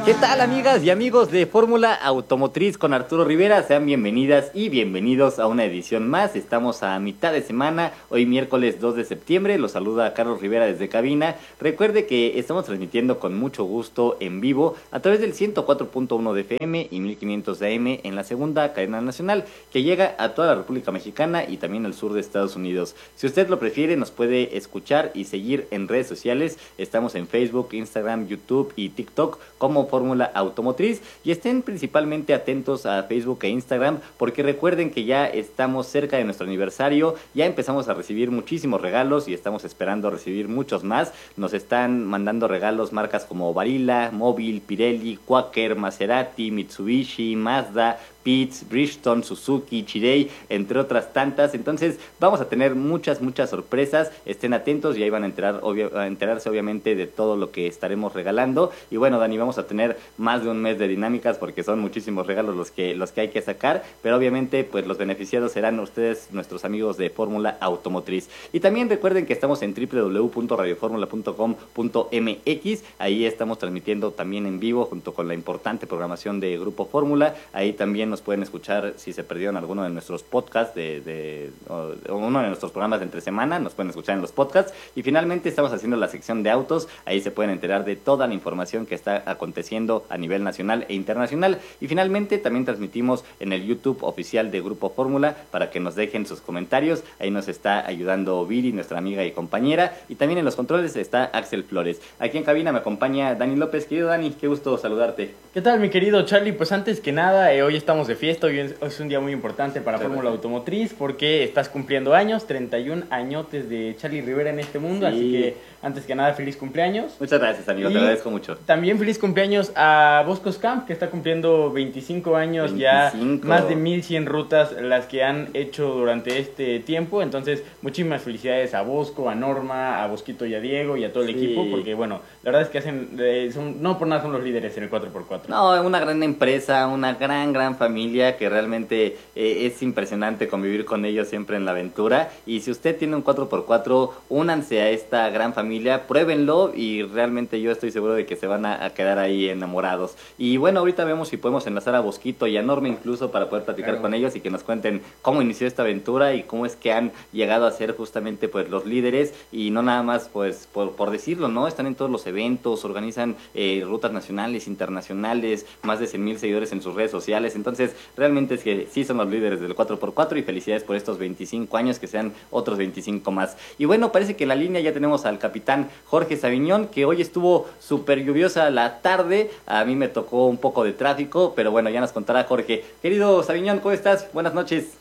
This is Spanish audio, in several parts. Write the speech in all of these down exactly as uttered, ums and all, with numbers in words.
¿Qué tal, amigas y amigos de Fórmula Automotriz con Arturo Rivera? Sean bienvenidas y bienvenidos a una edición más. Estamos a mitad de semana, hoy miércoles dos de septiembre. Los saluda Carlos Rivera desde cabina. Recuerde que estamos transmitiendo con mucho gusto en vivo a través del ciento cuatro punto uno de F M y mil quinientos de A M en la segunda cadena nacional, que llega a toda la República Mexicana y también al sur de Estados Unidos. Si usted lo prefiere, nos puede escuchar y seguir en redes sociales. Estamos en Facebook, Instagram, YouTube y TikTok como Fórmula Automotriz, y estén principalmente atentos a Facebook e Instagram, porque recuerden que ya estamos cerca de nuestro aniversario, ya empezamos a recibir muchísimos regalos y estamos esperando recibir muchos más. Nos están mandando regalos marcas como Barilla, Móvil, Pirelli, Quaker, Maserati, Mitsubishi, Mazda, Pitts, Bridgestone, Suzuki, Chirey, entre otras tantas. Entonces vamos a tener muchas, muchas sorpresas. Estén atentos y ahí van a, enterar, obvio, a enterarse obviamente de todo lo que estaremos regalando. Y bueno, Dani, vamos a tener más de un mes de dinámicas porque son muchísimos regalos los que, los que hay que sacar, pero obviamente pues los beneficiados serán ustedes, nuestros amigos de Fórmula Automotriz. Y también recuerden que estamos en doble u doble u doble u punto radio fórmula punto com punto m x. Ahí estamos transmitiendo también en vivo junto con la importante programación de Grupo Fórmula. Ahí también nos pueden escuchar si se perdieron alguno de nuestros podcasts de, de o, o uno de nuestros programas de entre semana, nos pueden escuchar en los podcasts. Y finalmente estamos haciendo la sección de autos, ahí se pueden enterar de toda la información que está aconteciendo a nivel nacional e internacional. Y finalmente también transmitimos en el YouTube oficial de Grupo Fórmula para que nos dejen sus comentarios. Ahí nos está ayudando Viri, nuestra amiga y compañera, y también en los controles está Axel Flores. Aquí en cabina me acompaña Dani López. Querido Dani, qué gusto saludarte. ¿Qué tal, mi querido Charlie? Pues antes que nada, eh, hoy estamos de fiesta, hoy es, es un día muy importante para sí, Fórmula Automotriz porque estás cumpliendo años, treinta y un añotes de Charlie Rivera en este mundo, sí. Así que antes que nada, feliz cumpleaños. Muchas gracias, amigo, y te agradezco mucho. También feliz cumpleaños a Boscos Camp, que está cumpliendo veinticinco años, veinticinco. Ya más de mil cien rutas las que han hecho durante este tiempo. Entonces, muchísimas felicidades a Bosco, a Norma, a Bosquito y a Diego y a todo el sí. equipo, porque bueno, la verdad es que hacen, eh, son, no por nada son los líderes en el cuatro por cuatro. No, una gran empresa, una gran, gran familia que realmente eh, es impresionante convivir con ellos siempre en la aventura. Y si usted tiene un cuatro por cuatro, únanse a esta gran familia, pruébenlo y realmente yo estoy seguro de que se van a, a quedar ahí enamorados. Y bueno, ahorita vemos si podemos enlazar a Bosquito y a Norma incluso para poder platicar claro. con ellos y que nos cuenten cómo inició esta aventura y cómo es que han llegado a ser justamente pues los líderes, y no nada más pues por, por decirlo, ¿no? Están en todos los eventos, organizan eh, rutas nacionales, internacionales, más de cien mil seguidores en sus redes sociales. Entonces realmente es que sí son los líderes del cuatro por cuatro y felicidades por estos veinticinco años, que sean otros veinticinco más. Y bueno, parece que en la línea ya tenemos al capitán Jorge Saviñón, que hoy estuvo súper lluviosa la tarde, a mí me tocó un poco de tráfico, pero bueno, ya nos contará Jorge. Querido Saviñón, ¿cómo estás? Buenas noches.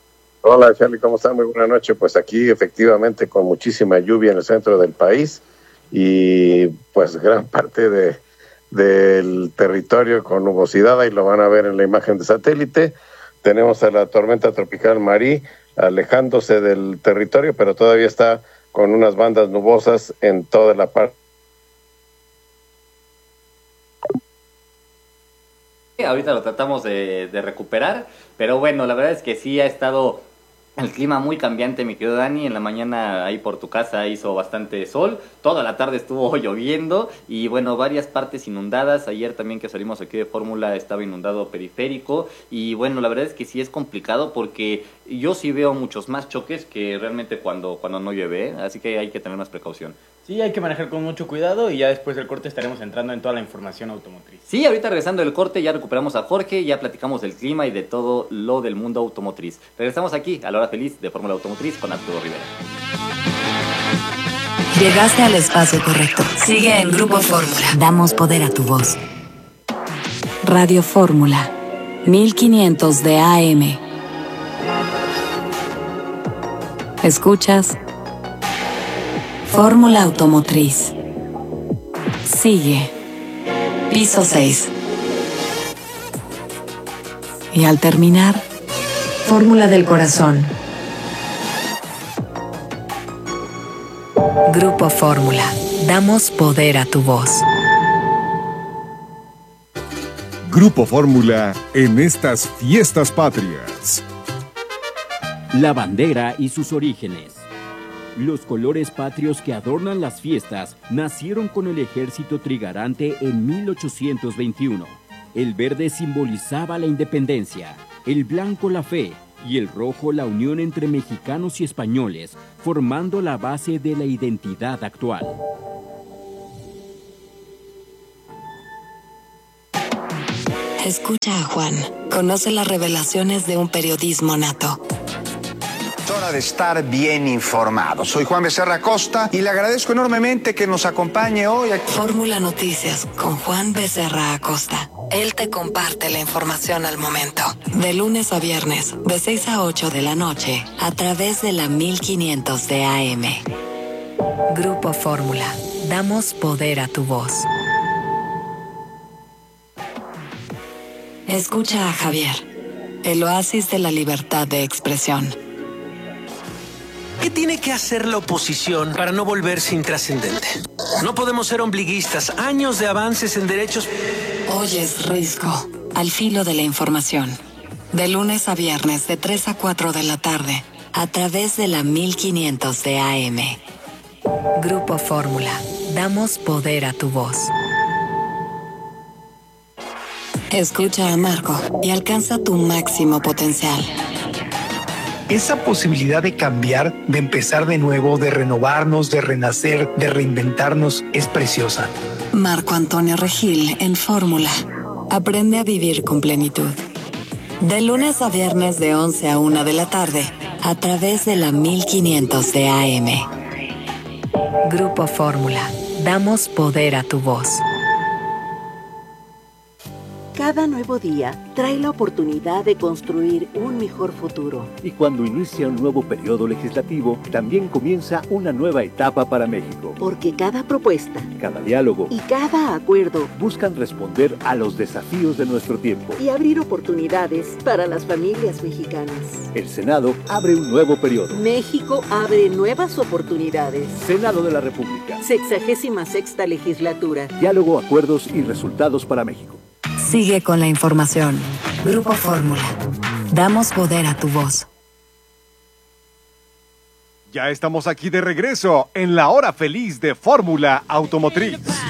Hola, Charlie, ¿cómo estás? Muy buena noche. Pues aquí efectivamente con muchísima lluvia en el centro del país y pues gran parte de del territorio con nubosidad, ahí lo van a ver en la imagen de satélite. Tenemos a la tormenta tropical Marí alejándose del territorio, pero todavía está con unas bandas nubosas en toda la parte. Ahorita lo tratamos de, de recuperar, pero bueno, la verdad es que sí ha estado el clima muy cambiante, mi querido Dani. En la mañana ahí por tu casa hizo bastante sol, toda la tarde estuvo lloviendo y bueno, varias partes inundadas. Ayer también que salimos aquí de Fórmula estaba inundado Periférico y bueno, la verdad es que sí es complicado porque yo sí veo muchos más choques que realmente cuando, cuando no llueve, ¿eh? Así que hay que tener más precaución. Sí, hay que manejar con mucho cuidado y ya después del corte estaremos entrando en toda la información automotriz. Sí, ahorita regresando del corte ya recuperamos a Jorge, ya platicamos del clima y de todo lo del mundo automotriz. Regresamos aquí a la hora feliz de Fórmula Automotriz con Arturo Rivera. Llegaste al espacio correcto. Sigue en Grupo Fórmula. Damos poder a tu voz. Radio Fórmula, mil quinientos de A M. Escuchas Fórmula Automotriz. Sigue. Piso seis. Y al terminar, Fórmula del Corazón. Grupo Fórmula. Damos poder a tu voz. Grupo Fórmula en estas fiestas patrias. La bandera y sus orígenes. Los colores patrios que adornan las fiestas nacieron con el ejército trigarante en mil ochocientos veintiuno. El verde simbolizaba la independencia, el blanco la fe y el rojo la unión entre mexicanos y españoles, formando la base de la identidad actual. Escucha a Juan. Conoce las revelaciones de un periodismo nato. Es hora de estar bien informado. Soy Juan Becerra Acosta y le agradezco enormemente que nos acompañe hoy aquí. Fórmula Noticias con Juan Becerra Acosta. Él te comparte la información al momento. De lunes a viernes, de seis a ocho de la noche, a través de la mil quinientos de A M. Grupo Fórmula. Damos poder a tu voz. Escucha a Javier, el oasis de la libertad de expresión. ¿Qué tiene que hacer la oposición para no volverse intrascendente? No podemos ser ombliguistas. Años de avances en derechos... Oyes Risco, al filo de la información. De lunes a viernes, de tres a cuatro de la tarde, a través de la mil quinientos de A M. Grupo Fórmula. Damos poder a tu voz. Escucha a Marco y alcanza tu máximo potencial. Esa posibilidad de cambiar, de empezar de nuevo, de renovarnos, de renacer, de reinventarnos, es preciosa. Marco Antonio Regil en Fórmula. Aprende a vivir con plenitud. De lunes a viernes de once a una de la tarde, a través de la mil quinientos de A M. Grupo Fórmula. Damos poder a tu voz. Cada nuevo día trae la oportunidad de construir un mejor futuro. Y cuando inicia un nuevo periodo legislativo, también comienza una nueva etapa para México. Porque cada propuesta, cada diálogo y cada acuerdo buscan responder a los desafíos de nuestro tiempo y abrir oportunidades para las familias mexicanas. El Senado abre un nuevo periodo. México abre nuevas oportunidades. Senado de la República. Sexagésima sexta legislatura. Diálogo, acuerdos y resultados para México. Sigue con la información. Grupo Fórmula. Damos poder a tu voz. Ya estamos aquí de regreso en la hora feliz de Fórmula Automotriz.